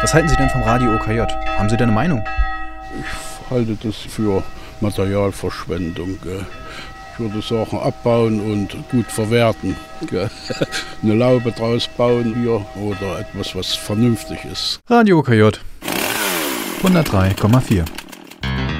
Was halten Sie denn vom Radio OKJ? Haben Sie da eine Meinung? Ich halte das für Materialverschwendung. Ich würde Sachen abbauen und gut verwerten. Eine Laube draus bauen hier oder etwas, was vernünftig ist. Radio OKJ 103,4